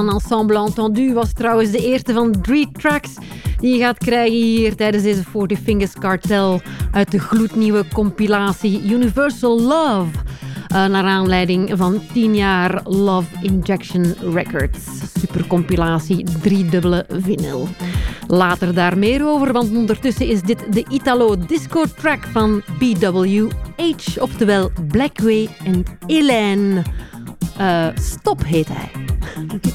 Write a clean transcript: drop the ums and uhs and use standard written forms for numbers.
Ensemble Entendu was trouwens de eerste van 3 tracks die je gaat krijgen hier tijdens deze 40 Fingers Cartel uit de gloednieuwe compilatie Universal Love. Naar aanleiding van 10 jaar Love Injection Records. Supercompilatie, 3-dubbele vinyl. Later daar meer over, want ondertussen is dit de Italo-disco-track van BWH, oftewel Blackway en Hélène. Stop heet hij.